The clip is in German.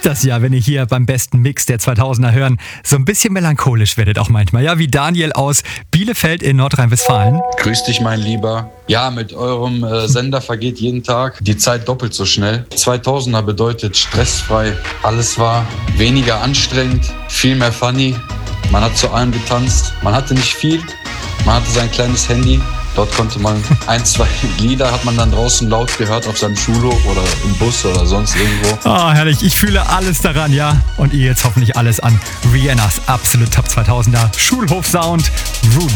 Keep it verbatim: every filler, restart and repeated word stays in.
ist das ja, wenn ihr hier beim besten Mix der zweitausender hören, so ein bisschen melancholisch werdet auch manchmal. Ja, wie Daniel aus Bielefeld in Nordrhein-Westfalen. Grüß dich, mein Lieber. Ja, mit eurem äh, Sender vergeht jeden Tag die Zeit doppelt so schnell. zweitausender bedeutet stressfrei. Alles war weniger anstrengend, viel mehr funny. Man hat zu allem getanzt. Man hatte nicht viel. Man hatte sein kleines Handy. Dort konnte man ein, zwei Lieder hat man dann draußen laut gehört auf seinem Schulhof oder im Bus oder sonst irgendwo. Oh, herrlich. Ich fühle alles daran, ja. Und ihr jetzt hoffentlich alles an Rihannas absolut Top zweitausender Schulhof-Sound. Rude